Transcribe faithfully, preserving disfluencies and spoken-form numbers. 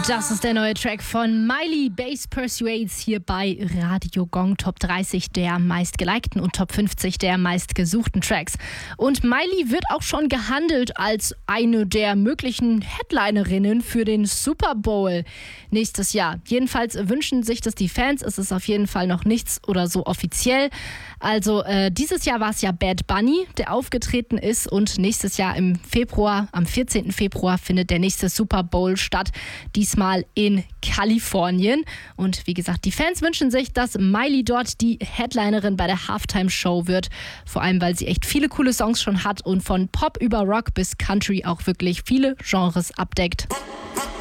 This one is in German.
Das ist der neue Track von Miley, Bass Persuades, hier bei Radio Gong, Top dreißig der meistgelikten und Top fünfzig der meistgesuchten Tracks. Und Miley wird auch schon gehandelt als eine der möglichen Headlinerinnen für den Super Bowl nächstes Jahr. Jedenfalls wünschen sich das die Fans. Es ist auf jeden Fall noch nichts oder so offiziell. Also äh, dieses Jahr war es ja Bad Bunny, der aufgetreten ist, und nächstes Jahr im Februar, am vierzehnten Februar findet der nächste Super Bowl statt. Diesmal in Kalifornien. Und wie gesagt, die Fans wünschen sich, dass Miley dort die Headlinerin bei der Halftime-Show wird. Vor allem, weil sie echt viele coole Songs schon hat und von Pop über Rock bis Country auch wirklich viele Genres abdeckt.